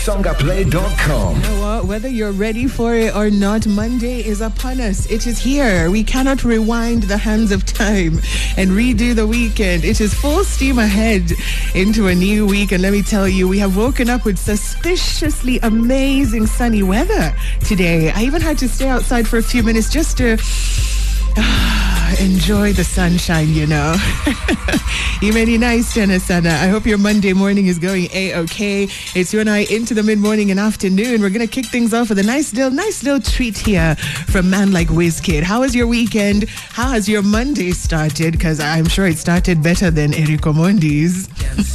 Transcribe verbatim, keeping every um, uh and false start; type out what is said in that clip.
songa play dot com. You know what? Whether you're ready for it or not, Monday is upon us. It is here. We cannot rewind the hands of time and redo the weekend. It is full steam ahead into a new week. And let me tell you, we have woken up with suspiciously amazing sunny weather today. I even had to stay outside for a few minutes just to enjoy the sunshine, you know. Imeni nice tena sana. I hope your Monday morning is going A-okay. It's you and I into the mid-morning and afternoon. We're going to kick things off with a nice little, nice little treat here from man like Wizkid. How was your weekend? How has your Monday started? Because I'm sure it started better than Eric Omondi's. Yes.